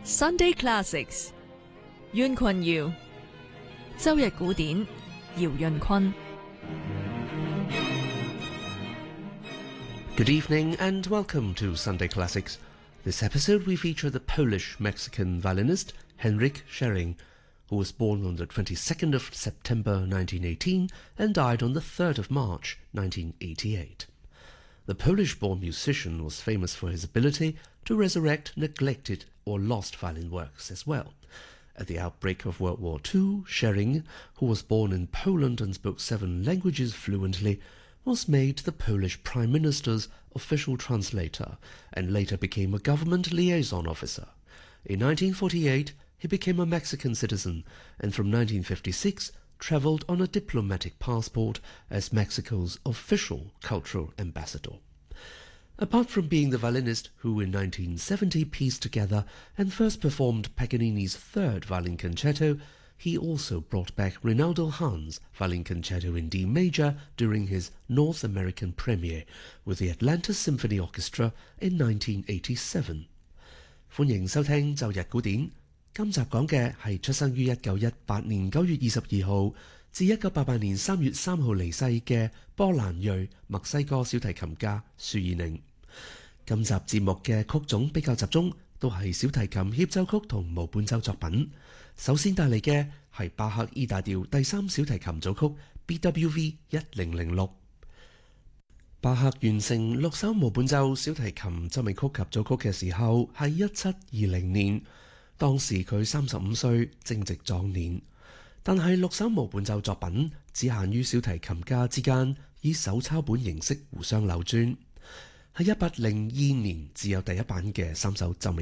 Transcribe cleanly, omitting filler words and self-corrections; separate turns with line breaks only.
Sunday Classics， 袁群堯，周日古典，姚潤坤。
Good evening and welcome to Sunday Classics. This episode we feature the Polish-Mexican violinist Henryk Schering, who was born on the 22nd of September 1918 and died on the 3rd of March 1988. The Polish-born musician was famous for his ability to resurrect neglected or lost violin works as well. At the outbreak of World War II, Schering, who was born in Poland and spoke 7 languages fluently, was made the Polish Prime Minister's official translator and later became a government liaison officer. In 1948, he became a Mexican citizen and from 1956 traveled on a diplomatic passport as Mexico's official cultural ambassador. Apart from being the violinist who in 1970 pieced together and first performed Paganini's 3rd Violin Concerto, he also brought back Reynaldo Hahn's Violin Concerto in D major during his North American premiere with the Atlanta Symphony Orchestra in 1987. 歡迎收聽周日古典。今集講嘅係出生於1918年9月22號至1988年3月3號離世嘅波蘭裔墨西哥小提琴家舒爾寧。今集節目嘅曲種比較集中，都係小提琴協奏曲同無伴奏作品。首先帶嚟嘅係巴赫 E 大調第3小提琴組曲 BWV 1006。巴赫完成6首無伴奏小提琴奏鳴曲及組曲嘅時候係1720年，當時佢35歲，正值壯年。但係6首無伴奏作品只限於小提琴家之間以手抄本形式互相流轉。喺1802年只有第一版嘅3首奏鳴